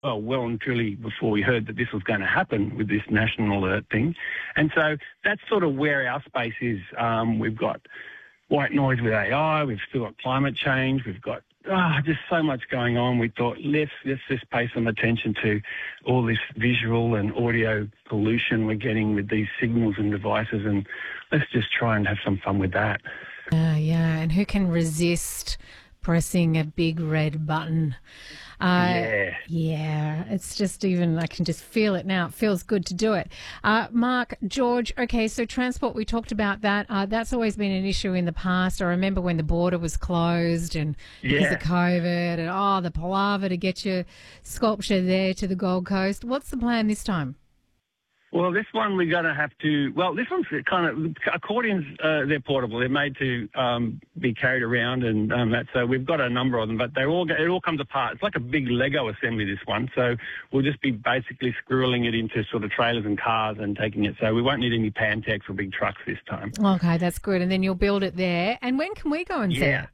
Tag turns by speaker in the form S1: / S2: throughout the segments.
S1: well and truly before we heard that this was going to happen with this national alert thing. And so that's sort of where our space is. We've got white noise with AI, we've still got climate change, we've got just so much going on. We thought, let's just pay some attention to all this visual and audio pollution we're getting with these signals and devices, and let's just try and have some fun with that.
S2: Yeah, and who can resist pressing a big red button? Yeah, it's just I can just feel it now. It feels good to do it. Mark, George, okay, so transport, we talked about that. That's always been an issue in the past. I remember when the border was closed and because of COVID and, the palaver to get your sculpture there to the Gold Coast. What's the plan this time?
S1: Well, this one we're going to have to... Well, this one's kind of... Accordions, they're portable. They're made to be carried around and that. So we've got a number of them, but it all comes apart. It's like a big Lego assembly, this one. So we'll just be basically screwing it into sort of trailers and cars and taking it. So we won't need any Pantex or big trucks this time. Okay,
S2: that's good. And then you'll build it there. And when can we go and see it?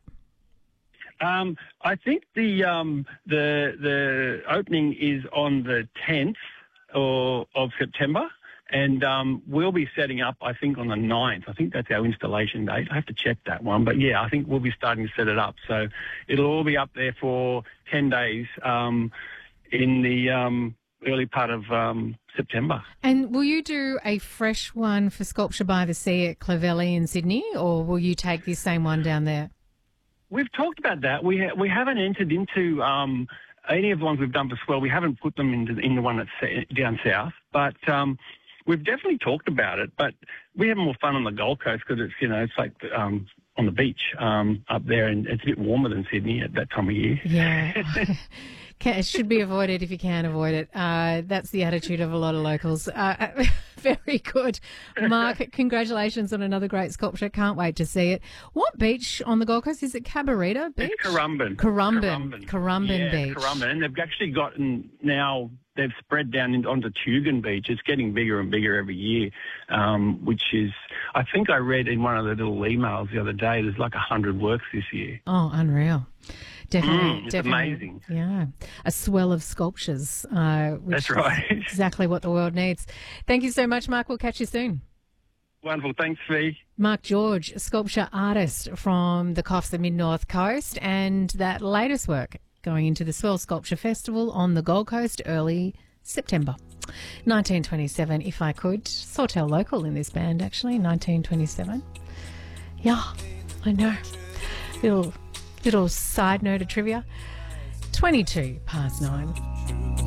S1: I think the opening is on the 10th of September, and we'll be setting up, I think, on the 9th. I think that's our installation date. I have to check that one. But, yeah, I think we'll be starting to set it up. So it'll all be up there for 10 days in the early part of September.
S2: And will you do a fresh one for Sculpture by the Sea at Clovelly in Sydney, or will you take this same one down there?
S1: We've talked about that. We haven't entered into... any of the ones we've done for Swell, we haven't put them in the one that's down south, but we've definitely talked about it. But we have more fun on the Gold Coast because it's, it's like on the beach up there, and it's a bit warmer than Sydney at that time of year.
S2: Yeah. It should be avoided if you can avoid it. That's the attitude of a lot of locals. Very good. Mark, congratulations on another great sculpture. Can't wait to see it. What beach on the Gold Coast? Is it Cabarita Beach?
S1: It's Currumbin.
S2: Currumbin Beach.
S1: Currumbin. And they've actually gotten now... They've spread down onto Tugun Beach. It's getting bigger and bigger every year, which is, I think I read in one of the little emails the other day, there's like 100 works this year.
S2: Oh, unreal. Definitely.
S1: It's amazing.
S2: Yeah. A swell of sculptures. Which
S1: That's right.
S2: Is exactly what the world needs. Thank you so much, Mark. We'll catch you soon.
S1: Wonderful. Thanks, Fee.
S2: Mark George, sculpture artist from the Coffs, the Mid-North Coast, and that latest work going into the Swell Sculpture Festival on the Gold Coast early September. 1927, if I could. Sawtell local in this band, actually, 1927. Yeah, I know. Little side note of trivia. 9:22.